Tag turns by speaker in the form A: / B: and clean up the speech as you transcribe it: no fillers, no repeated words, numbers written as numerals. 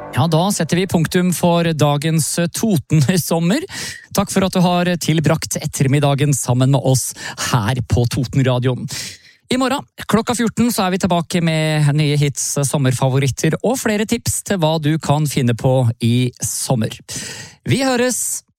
A: Ja, da setter vi punktum for dagens Toten-sommer. Takk for at du har tilbrakt ettermiddagen sammen med oss her på Toten-radioen. I morgen, klokka 14, så er vi tilbake med nye hits, sommerfavoritter og flere tips til hva du kan finne på i sommer. Vi høres!